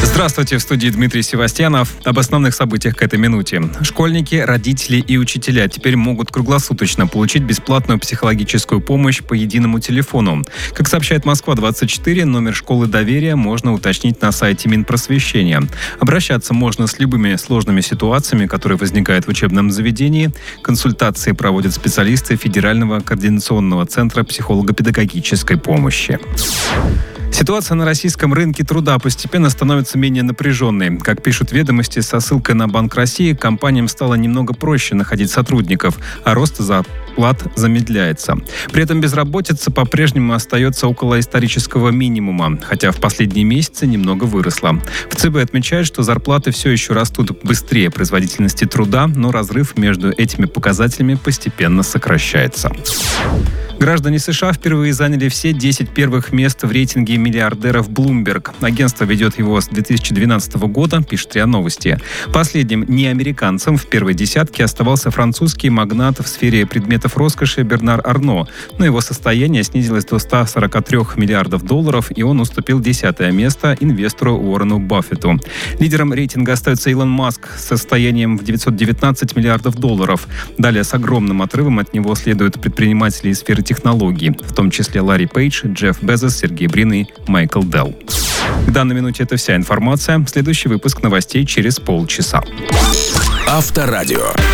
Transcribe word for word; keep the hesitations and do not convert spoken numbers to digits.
Здравствуйте, в студии Дмитрий Севастьянов. Об основных событиях к этой минуте. Школьники, родители и учителя теперь могут круглосуточно получить бесплатную психологическую помощь по единому телефону. Как сообщает Москва двадцать четыре, номер школы доверия можно уточнить на сайте Минпросвещения. Обращаться можно с любыми сложными ситуациями, которые возникают в учебном заведении. Консультации проводят специалисты Федерального координационного центра психолого-педагогической помощи. Ситуация на российском рынке труда постепенно становится менее напряженной. Как пишут «Ведомости» со ссылкой на Банк России, компаниям стало немного проще находить сотрудников, а рост зарплат замедляется. При этом безработица по-прежнему остается около исторического минимума, хотя в последние месяцы немного выросла. В ЦБ отмечают, что зарплаты все еще растут быстрее производительности труда, но разрыв между этими показателями постепенно сокращается. Граждане США впервые заняли все десять первых мест в рейтинге миллиардеров Bloomberg. Агентство ведет его с две тысячи двенадцатого года, пишет РИА Новости. Последним неамериканцем в первой десятке оставался французский магнат в сфере предметов роскоши Бернар Арно, но его состояние снизилось до ста сорока трёх миллиардов долларов, и он уступил десятое место инвестору Уоррену Баффету. Лидером рейтинга остается Илон Маск с состоянием в девятьсот девятнадцать миллиардов долларов. Далее с огромным отрывом от него следуют предприниматели из сферы технологий, в том числе Ларри Пейдж, Джефф Безос, Сергей Брин и Майкл Делл. К данной минуте это вся информация. Следующий выпуск новостей через полчаса. Авторадио.